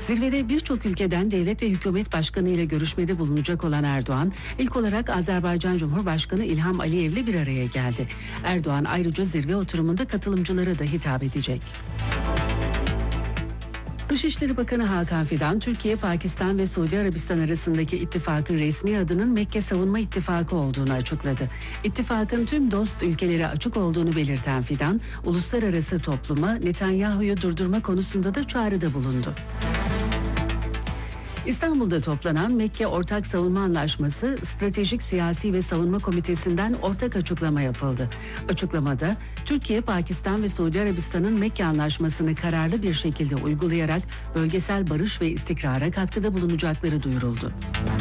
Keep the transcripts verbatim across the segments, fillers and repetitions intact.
Zirvede birçok ülkeden devlet ve hükümet başkanı ile görüşmede bulunacak olan Erdoğan, ilk olarak Azerbaycan Cumhurbaşkanı İlham Aliyev'le bir araya geldi. Erdoğan ayrıca zirve oturumunda katılımcılara da hitap edecek. Dışişleri Bakanı Hakan Fidan, Türkiye, Pakistan ve Suudi Arabistan arasındaki ittifakın resmi adının Mekke Savunma İttifakı olduğunu açıkladı. İttifakın tüm dost ülkelere açık olduğunu belirten Fidan, uluslararası topluma Netanyahu'yu durdurma konusunda da çağrıda bulundu. İstanbul'da toplanan Mekke Ortak Savunma Anlaşması, Stratejik Siyasi ve Savunma Komitesi'nden ortak açıklama yapıldı. Açıklamada, Türkiye, Pakistan ve Suudi Arabistan'ın Mekke Anlaşması'nı kararlı bir şekilde uygulayarak bölgesel barış ve istikrara katkıda bulunacakları duyuruldu.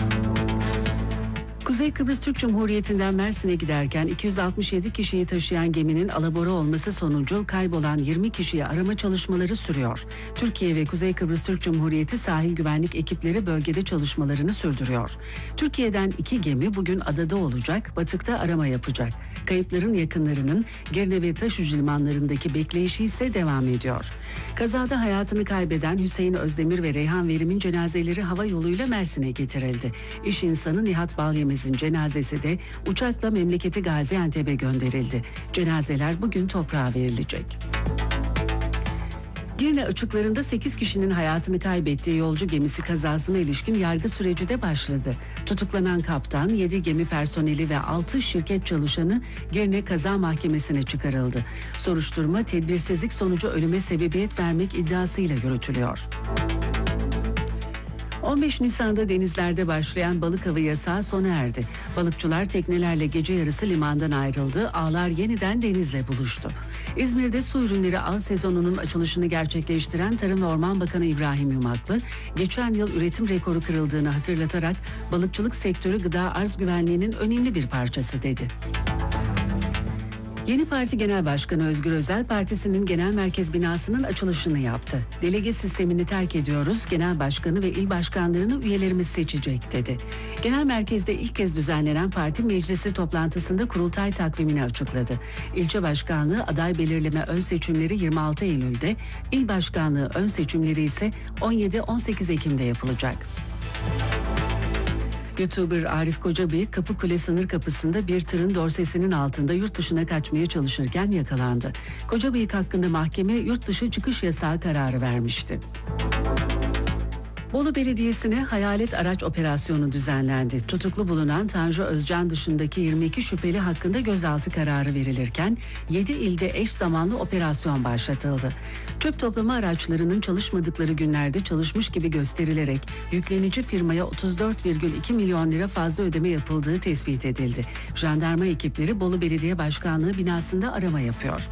Kuzey Kıbrıs Türk Cumhuriyeti'nden Mersin'e giderken iki yüz altmış yedi kişiyi taşıyan geminin alabora olması sonucu kaybolan yirmi kişiyi arama çalışmaları sürüyor. Türkiye ve Kuzey Kıbrıs Türk Cumhuriyeti sahil güvenlik ekipleri bölgede çalışmalarını sürdürüyor. Türkiye'den iki gemi bugün adada olacak, batıkta arama yapacak. Kayıpların yakınlarının Girne ve Taşucu limanlarındaki bekleyişi ise devam ediyor. Kazada hayatını kaybeden Hüseyin Özdemir ve Reyhan Verim'in cenazeleri hava yoluyla Mersin'e getirildi. İş insanı Nihat Balyemez'in cenazesi de uçakla memleketi Gaziantep'e gönderildi. Cenazeler bugün toprağa verilecek. Girne açıklarında sekiz kişinin hayatını kaybettiği yolcu gemisi kazasına ilişkin yargı süreci de başladı. Tutuklanan kaptan, yedi gemi personeli ve altı şirket çalışanı Girne Kaza Mahkemesi'ne çıkarıldı. Soruşturma tedbirsizlik sonucu ölüme sebebiyet vermek iddiasıyla yürütülüyor. on beş Nisan'da denizlerde başlayan balık avı yasağı sona erdi. Balıkçılar teknelerle gece yarısı limandan ayrıldı, ağlar yeniden denizle buluştu. İzmir'de su ürünleri av sezonunun açılışını gerçekleştiren Tarım ve Orman Bakanı İbrahim Yumaklı, geçen yıl üretim rekoru kırıldığını hatırlatarak balıkçılık sektörü gıda arz güvenliğinin önemli bir parçası dedi. Yeni Parti Genel Başkanı Özgür Özel, partisinin genel merkez binasının açılışını yaptı. Delege sistemini terk ediyoruz, genel başkanı ve il başkanlarını üyelerimiz seçecek dedi. Genel merkezde ilk kez düzenlenen parti meclisi toplantısında kurultay takvimini açıkladı. İlçe başkanlığı aday belirleme ön seçimleri yirmi altı Eylül'de, il başkanlığı ön seçimleri ise on yedi on sekiz Ekim'de yapılacak. YouTuber Arif Kocabıyık, Kapıkule sınır kapısında bir tırın dorsesinin altında yurt dışına kaçmaya çalışırken yakalandı. Kocabıyık hakkında mahkeme yurt dışı çıkış yasağı kararı vermişti. Bolu Belediyesi'ne hayalet araç operasyonu düzenlendi. Tutuklu bulunan Tanju Özcan dışındaki yirmi iki şüpheli hakkında gözaltı kararı verilirken yedi ilde eş zamanlı operasyon başlatıldı. Çöp toplama araçlarının çalışmadıkları günlerde çalışmış gibi gösterilerek yüklenici firmaya otuz dört virgül iki milyon lira fazla ödeme yapıldığı tespit edildi. Jandarma ekipleri Bolu Belediye Başkanlığı binasında arama yapıyor.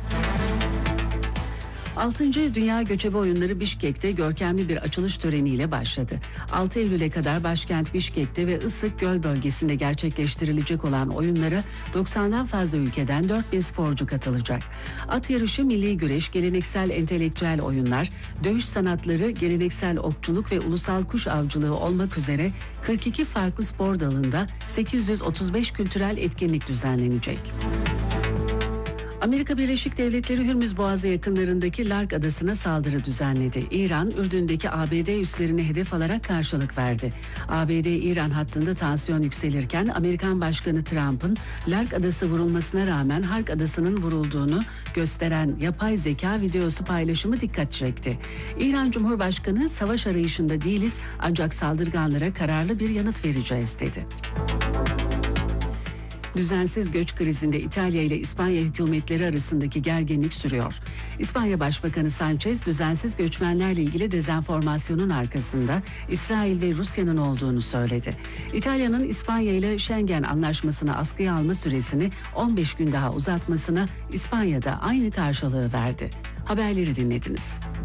altıncı Dünya Göçebe Oyunları Bişkek'te görkemli bir açılış töreniyle başladı. altı Eylül'e kadar başkent Bişkek'te ve Issık Göl bölgesinde gerçekleştirilecek olan oyunlara doksandan fazla ülkeden dört bin sporcu katılacak. At yarışı, milli güreş, geleneksel entelektüel oyunlar, dövüş sanatları, geleneksel okçuluk ve ulusal kuş avcılığı olmak üzere kırk iki farklı spor dalında sekiz yüz otuz beş kültürel etkinlik düzenlenecek. Amerika Birleşik Devletleri Hürmüz Boğazı yakınlarındaki Lark Adası'na saldırı düzenledi. İran, Ürdün'deki A B D üslerini hedef alarak karşılık verdi. A B D-İran hattında tansiyon yükselirken Amerikan Başkanı Trump'ın Lark Adası vurulmasına rağmen Hark Adası'nın vurulduğunu gösteren yapay zeka videosu paylaşımı dikkat çekti. İran Cumhurbaşkanı, savaş arayışında değiliz ancak saldırganlara kararlı bir yanıt vereceğiz dedi. Düzensiz göç krizinde İtalya ile İspanya hükümetleri arasındaki gerginlik sürüyor. İspanya Başbakanı Sanchez, düzensiz göçmenlerle ilgili dezenformasyonun arkasında İsrail ve Rusya'nın olduğunu söyledi. İtalya'nın İspanya ile Schengen Anlaşması'nı askıya alma süresini on beş gün daha uzatmasına İspanya da aynı karşılığı verdi. Haberleri dinlediniz.